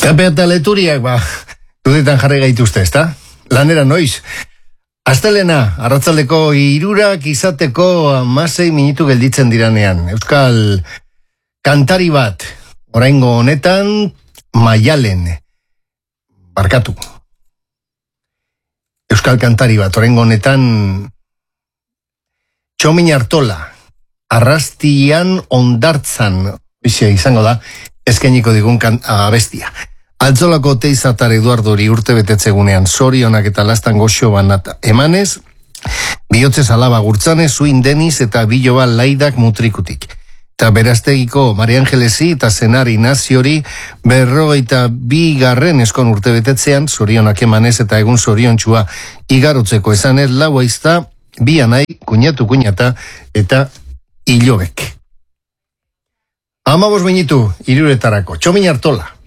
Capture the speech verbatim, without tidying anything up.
Pepe eta leturiak, ba, dudetan jarri gaituzte, ezta? Lanera noiz. Astelena, arratzaldeko hirurak izateko hamasei minutu gelditzen diranean. Euskal kantari bat, oraingo honetan, Maialen. Barkatu. Euskal kantari bat, oraingo honetan, Txomin Artola. Arrastian ondartzan, bizia izango da, eskainiko digun kan, abestia. Altzolako Teizatar Eduardori urte betetzegunean zorionak eta lastan goxo banata emanez, bihotzez alaba gurtzanez, zuin Deniz eta biloba laidak mutrikutik. Eta beraztegiko Mari Angelesi eta Zenari Naziori berrogeita bi garren eskon urte betetzean, zorionak emanez eta egun zoriontxua igarotzeko esanez, lau aizta, bi anai, kuñatu kuñata eta ilobek. Amabos binitu, iruretarako, Txomin Artola.